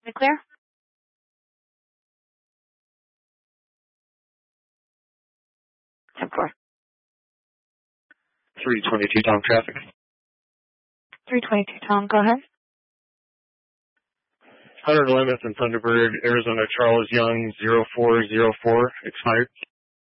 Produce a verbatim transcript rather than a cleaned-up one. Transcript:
Clear? ten four. three twenty-two Tom traffic. three twenty-two Tom, go ahead. one hundred eleventh and Thunderbird, Arizona Charles Young, zero four zero four, expired.